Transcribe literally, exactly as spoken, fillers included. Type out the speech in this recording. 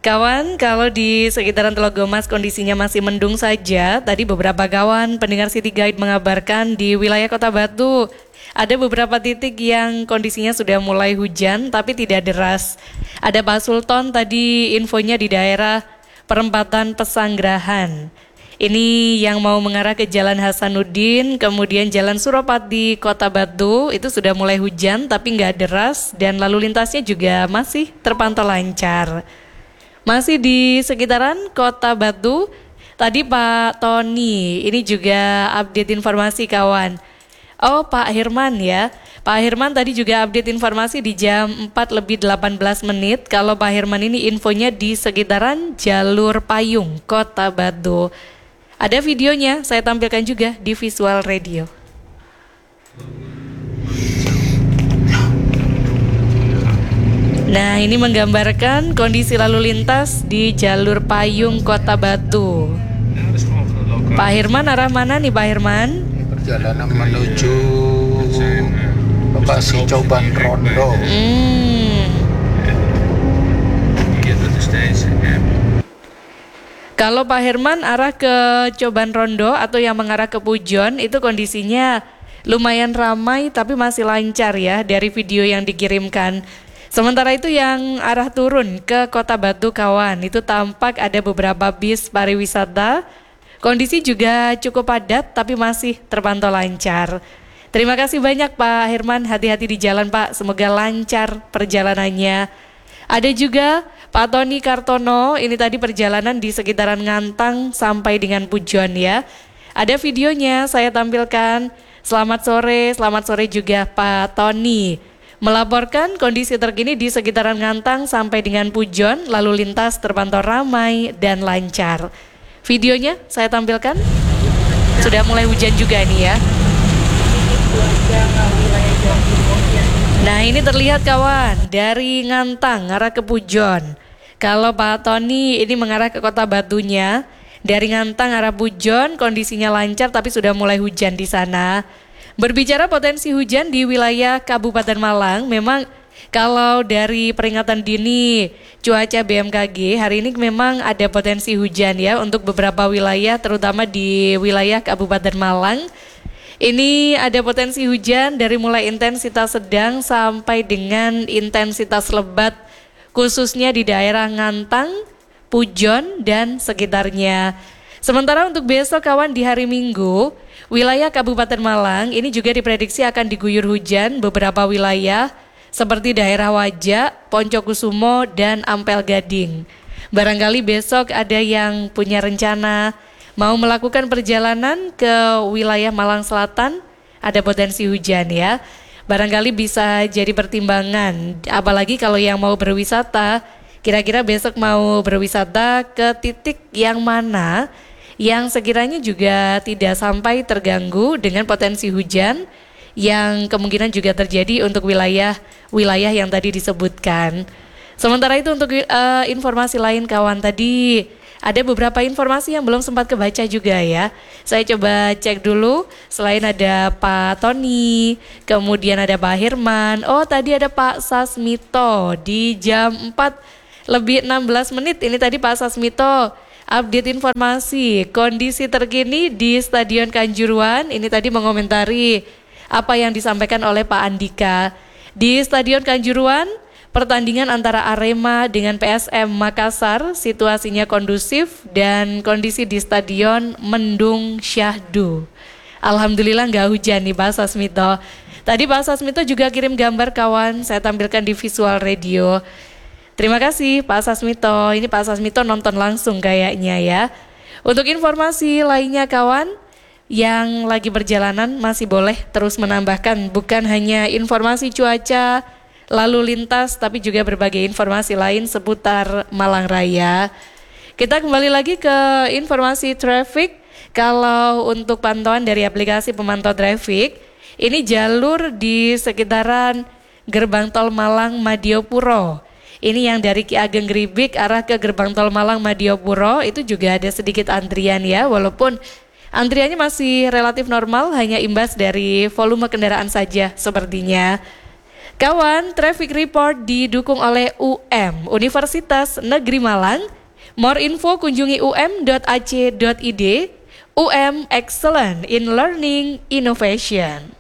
Kawan, kalau di sekitaran Telogomas kondisinya masih mendung saja. Tadi beberapa kawan pendengar City Guide mengabarkan di wilayah Kota Batu ada beberapa titik yang kondisinya sudah mulai hujan tapi tidak deras. Ada Pak Sultan tadi infonya di daerah perempatan Pesanggerahan. Ini yang mau mengarah ke Jalan Hasanuddin, kemudian Jalan Suropati Kota Batu itu sudah mulai hujan tapi nggak deras dan lalu lintasnya juga masih terpantau lancar. Masih di sekitaran Kota Batu, tadi Pak Tony, ini juga update informasi kawan. Oh Pak Herman ya, Pak Herman tadi juga update informasi di jam empat lebih delapan belas menit. Kalau Pak Herman ini infonya di sekitaran Jalur Payung, Kota Batu. Ada videonya, saya tampilkan juga di Visual Radio. Nah, ini menggambarkan kondisi lalu lintas di Jalur Payung Kota Batu. Pak Herman arah mana nih Pak Herman? Perjalanan menuju lokasi Coban Rondo. Hmm. Kalau Pak Herman arah ke Coban Rondo atau yang mengarah ke Pujon itu kondisinya lumayan ramai tapi masih lancar ya dari video yang dikirimkan. Sementara itu yang arah turun ke Kota Batu kawan, itu tampak ada beberapa bis pariwisata. Kondisi juga cukup padat tapi masih terpantau lancar. Terima kasih banyak Pak Herman, hati-hati di jalan Pak, semoga lancar perjalanannya. Ada juga Pak Tony Kartono, ini tadi perjalanan di sekitaran Ngantang sampai dengan Pujon ya. Ada videonya saya tampilkan. Selamat sore, selamat sore juga Pak Tony. Melaporkan kondisi terkini di sekitaran Ngantang sampai dengan Pujon, lalu lintas terpantau ramai dan lancar. Videonya saya tampilkan. Sudah mulai hujan juga nih ya. Nah ini terlihat kawan, dari Ngantang arah ke Pujon. Kalau Pak Tony ini mengarah ke Kota Batunya, dari Ngantang arah Pujon kondisinya lancar tapi sudah mulai hujan di sana. Berbicara potensi hujan di wilayah Kabupaten Malang, memang kalau dari peringatan dini cuaca B M K G hari ini memang ada potensi hujan ya untuk beberapa wilayah terutama di wilayah Kabupaten Malang. Ini ada potensi hujan dari mulai intensitas sedang sampai dengan intensitas lebat khususnya di daerah Ngantang, Pujon dan sekitarnya. Sementara untuk besok kawan di hari Minggu, wilayah Kabupaten Malang ini juga diprediksi akan diguyur hujan beberapa wilayah seperti daerah Wajak, Poncokusumo, dan Ampel Gading. Barangkali besok ada yang punya rencana mau melakukan perjalanan ke wilayah Malang Selatan, ada potensi hujan ya. Barangkali bisa jadi pertimbangan, apalagi kalau yang mau berwisata, kira-kira besok mau berwisata ke titik yang mana yang sekiranya juga tidak sampai terganggu dengan potensi hujan yang kemungkinan juga terjadi untuk wilayah-wilayah yang tadi disebutkan. Sementara itu untuk uh, informasi lain kawan, tadi ada beberapa informasi yang belum sempat kebaca juga ya. Saya coba cek dulu, selain ada Pak Tony, kemudian ada Pak Herman, oh tadi ada Pak Sasmito di jam empat lebih enam belas menit, ini tadi Pak Sasmito update informasi kondisi terkini di Stadion Kanjuruhan. Ini tadi mengomentari apa yang disampaikan oleh Pak Andika. Di Stadion Kanjuruhan, pertandingan antara Arema dengan P S M Makassar situasinya kondusif dan kondisi di stadion mendung syahdu. Alhamdulillah nggak hujan nih Pak Sasmito. Tadi Pak Sasmito juga kirim gambar kawan, saya tampilkan di Visual Radio. Terima kasih Pak Sasmito, ini Pak Sasmito nonton langsung kayaknya ya. Untuk informasi lainnya kawan, yang lagi perjalanan masih boleh terus menambahkan bukan hanya informasi cuaca, lalu lintas, tapi juga berbagai informasi lain seputar Malang Raya. Kita kembali lagi ke informasi traffic. Kalau untuk pantauan dari aplikasi pemantau traffic, ini jalur di sekitaran Gerbang Tol Malang Madiopuro. Ini yang dari Ki Ageng Gribik arah ke Gerbang Tol Malang Madiopuro itu juga ada sedikit antrian ya, walaupun antriannya masih relatif normal, hanya imbas dari volume kendaraan saja sepertinya. Kawan, Traffic Report didukung oleh U M, Universitas Negeri Malang. More info kunjungi u m dot a c dot i d. U M Excellent in Learning Innovation.